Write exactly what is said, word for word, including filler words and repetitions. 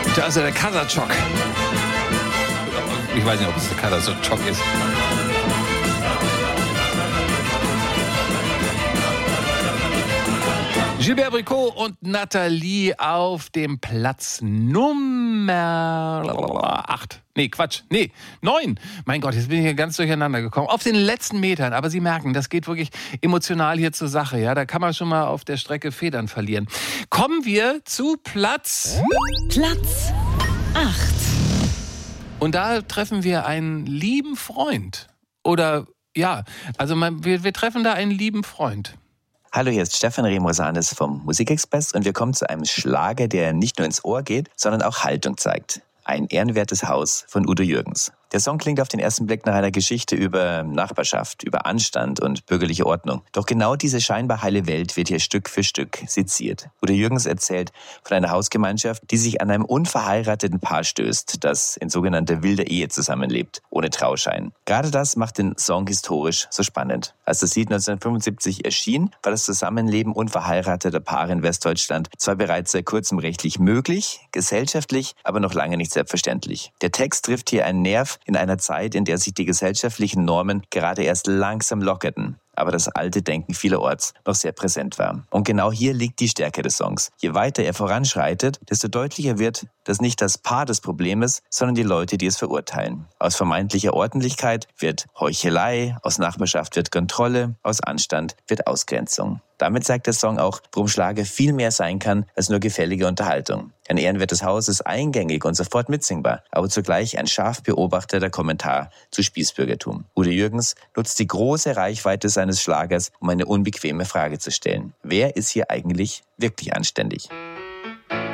Da ist ja der Kasachok. Ich weiß nicht, ob es der Kasachok ist. Gilbert Bécaud und Nathalie auf dem Platz Nummer acht. Nee, Quatsch. Nee, neun. Mein Gott, jetzt bin ich hier ganz durcheinander gekommen. Auf den letzten Metern. Aber Sie merken, das geht wirklich emotional hier zur Sache. Ja, da kann man schon mal auf der Strecke Federn verlieren. Kommen wir zu Platz... Platz acht. Und da treffen wir einen lieben Freund. Oder, ja, also man, wir, wir treffen da einen lieben Freund. Hallo, hier ist Stefan Remosanis vom Musikexpress und wir kommen zu einem Schlager, der nicht nur ins Ohr geht, sondern auch Haltung zeigt. Ein ehrenwertes Haus von Udo Jürgens. Der Song klingt auf den ersten Blick nach einer Geschichte über Nachbarschaft, über Anstand und bürgerliche Ordnung. Doch genau diese scheinbar heile Welt wird hier Stück für Stück seziert. Udo Jürgens erzählt von einer Hausgemeinschaft, die sich an einem unverheirateten Paar stößt, das in sogenannter wilder Ehe zusammenlebt, ohne Trauschein. Gerade das macht den Song historisch so spannend. Als das Lied neunzehnhundertfünfundsiebzig erschien, war das Zusammenleben unverheirateter Paare in Westdeutschland zwar bereits seit kurzem rechtlich möglich, gesellschaftlich, aber noch lange nicht selbstverständlich. Der Text trifft hier einen Nerv in einer Zeit, in der sich die gesellschaftlichen Normen gerade erst langsam lockerten, aber das alte Denken vielerorts noch sehr präsent war. Und genau hier liegt die Stärke des Songs. Je weiter er voranschreitet, desto deutlicher wird, dass nicht das Paar das Problem ist, sondern die Leute, die es verurteilen. Aus vermeintlicher Ordentlichkeit wird Heuchelei, aus Nachbarschaft wird Kontrolle, aus Anstand wird Ausgrenzung. Damit zeigt der Song auch, warum Schlager viel mehr sein kann als nur gefällige Unterhaltung. Ein ehrenwertes Haus ist eingängig und sofort mitsingbar, aber zugleich ein scharf beobachteter Kommentar zu Spießbürgertum. Udo Jürgens nutzt die große Reichweite seines Schlagers, um eine unbequeme Frage zu stellen. Wer ist hier eigentlich wirklich anständig?